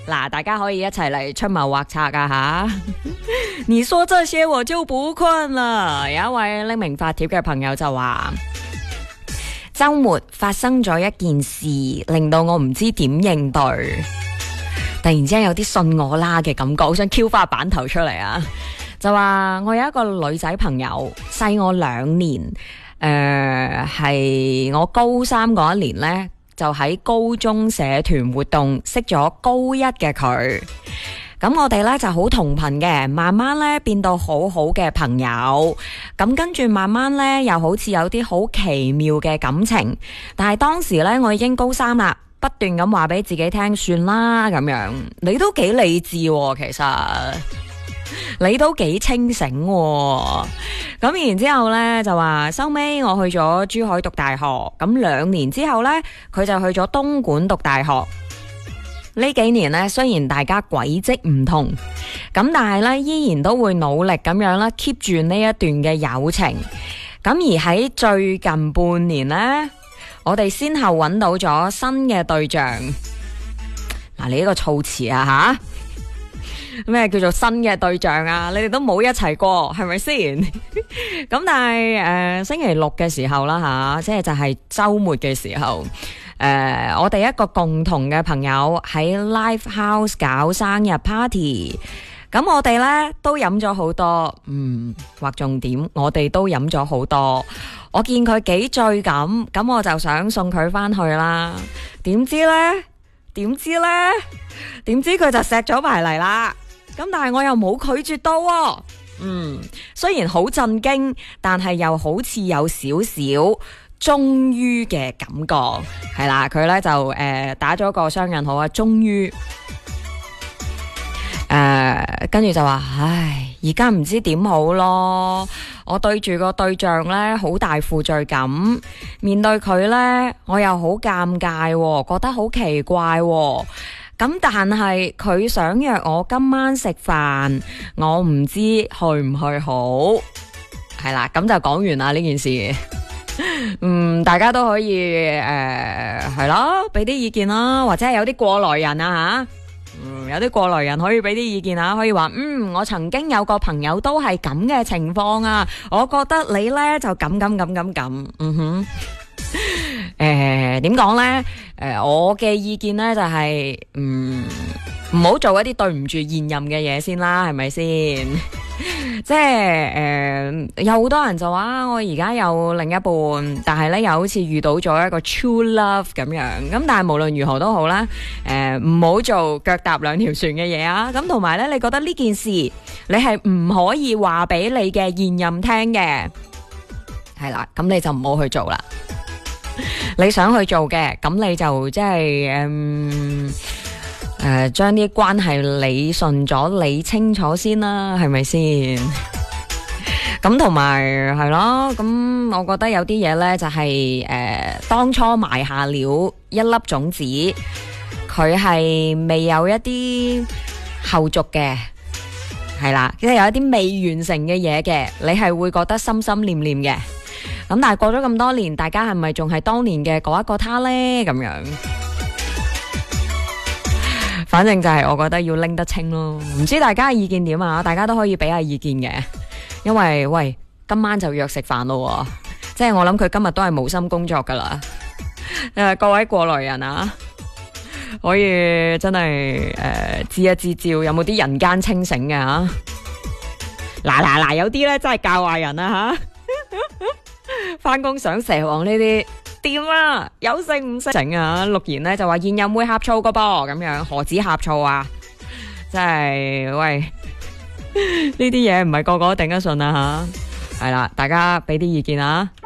嗱，大家可以一齊嚟出謀劃策啊吓！你說這些我就不困啦。有一位匿名發帖嘅朋友就話，周末發生咗一件事，令到我唔知點應對。突然之間有啲信我啦嘅感覺，好想 Q 翻個版頭出嚟啊！就話我有一個女仔朋友，細我2年，係我高3嗰一年呢，就喺高中社團活動識咗高1嘅佢。咁我哋呢就好同頻嘅，慢慢呢變到好好嘅朋友。咁跟住慢慢呢，又好似有啲好奇妙嘅感情。但係當時呢，我已經高3啦。不斷咁話俾自己聽，算啦咁樣。你都幾理智喎，其實你都幾清醒喎。咁然之後呢就話收尾我去咗珠海讀大學，咁2年之後呢，佢就去咗東莞讀大學。呢幾年呢，雖然大家軌跡唔同，咁但係呢依然都會努力咁樣啦 keep 住呢一段嘅友情。咁而喺最近半年呢，我哋先後揾到咗新嘅對象。嗱，你呢個措辭啊吓，咩叫做新嘅對象啊？你哋都冇一齊過，係咪先？咁但係星期六嘅時候啦吓，即係就係周末嘅時候，我哋一個共同嘅朋友喺 Live House 搞生日 party。咁我哋呢都飲咗好多，劃重點，我哋都飲咗好多。我見佢幾醉咁我就想送佢翻去啦。點知佢就錫咗埋嚟啦。咁但係我又冇拒絕到喎。雖然好震驚，但係又好似有少少終於嘅感覺。係啦，佢呢就打咗個雙引號啊，終於。跟住就話，唉，而家唔知點好咯。我對住個對象呢，好大負罪感，面對佢呢，我又好尷尬喎，覺得好奇怪喎。咁但係佢想約我今晚食飯，我唔知去唔去好。係啦，咁就講完啦呢件事。大家都可以係咯，俾啲意見啦，或者係有啲過來人啊吓。有啲過來人可以俾啲意見啊，可以話我曾經有個朋友都係咁嘅情況啊，我覺得你呢就咁。點講呢？我嘅意見呢就係唔好做一啲對唔住現任嘅嘢先啦，係咪先？即係有好多人就話我而家有另一半，但係呢又好似遇到咗一個 true love 咁樣。咁但係無論如何都好啦，唔好做腳踏兩條船嘅嘢啊！咁同埋呢，你覺得呢件事你係唔可以話俾你嘅現任聽嘅，係啦，咁你就唔好去做啦。你想去做嘅，咁你就即係將啲關係理順咗，理清楚先啦，係咪先？咁同埋係咯，咁我覺得有啲嘢呢，就係當初埋下了一粒種子，佢係未有一啲後續嘅，係啦，即係有一啲未完成嘅嘢嘅，你係會覺得心心念念嘅。咁但係過咗咁多年，大家係咪仲係當年嘅嗰一個他呢？咁樣，反正就係我覺得要拎得清咯。唔知大家嘅意見點啊？大家都可以俾下意見嘅。因為喂，今晚就約食飯咯，即係我諗佢今日都係無心工作噶啦。各位過來人啊，可以真係支一支招，有冇啲人間清醒嘅吓？嗱，有啲咧真係教壞人啊吓！翻工上蛇王呢啲掂啦，有食唔識整啊！陸言呢就話現任會呷醋個噃，咁樣何止呷醋啊？真係喂，呢啲嘢唔係個個都頂得順啊吓！係啦，大家俾啲意見啊！